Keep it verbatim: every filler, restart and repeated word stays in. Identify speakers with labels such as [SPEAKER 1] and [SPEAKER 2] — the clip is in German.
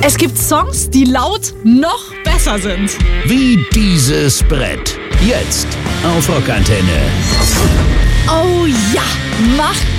[SPEAKER 1] Es gibt Songs, die laut noch besser sind.
[SPEAKER 2] Wie dieses Brett. Jetzt auf Rockantenne.
[SPEAKER 1] Oh ja, macht